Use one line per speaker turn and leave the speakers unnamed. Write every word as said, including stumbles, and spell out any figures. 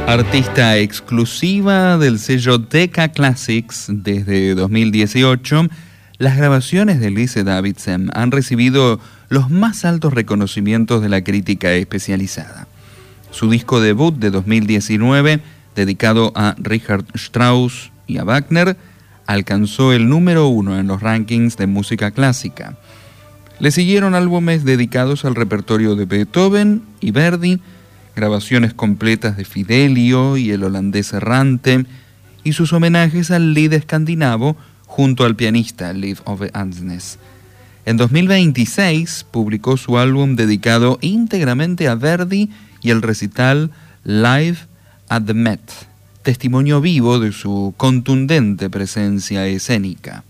Artista exclusiva del sello Decca Classics desde dos mil dieciocho, las grabaciones de Lise Davidsen han recibido los más altos reconocimientos de la crítica especializada. Su disco debut de dos mil diecinueve, dedicado a Richard Strauss y a Wagner, alcanzó el número uno en los rankings de música clásica. Le siguieron álbumes dedicados al repertorio de Beethoven y Verdi, grabaciones completas de Fidelio y el holandés errante, y sus homenajes al Lied escandinavo junto al pianista Liv Ove Andsnes. En dos mil veintiséis publicó su álbum dedicado íntegramente a Verdi y el recital Live at the Met, testimonio vivo de su contundente presencia escénica.